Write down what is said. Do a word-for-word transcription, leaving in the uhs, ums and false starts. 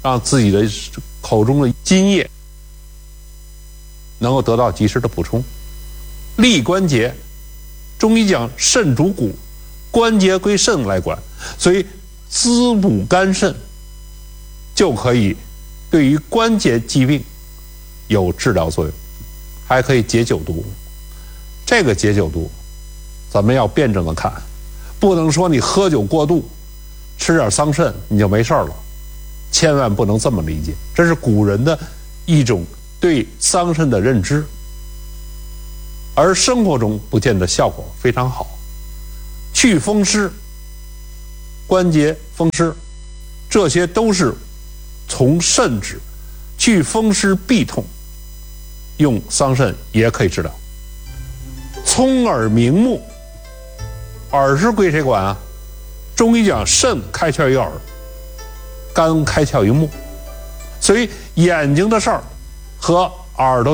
让自己的口中的津液能够得到及时的补充。利关节，中医讲肾主骨，关节归肾来管，所以滋补肝肾就可以对于关节疾病有治疗作用，还可以解酒毒。这个解酒毒咱们要辩证的看，不能说你喝酒过度吃点桑葚你就没事了，千万不能这么理解，这是古人的一种对桑葚的认知，而生活中不见得效果非常好。去风湿、关节风湿，这些都是从肾治，去风湿痹痛用桑葚也可以治疗。聪耳明目，耳是归谁管啊？中医讲肾开窍于耳，肝开窍于目，所以眼睛的事儿和耳朵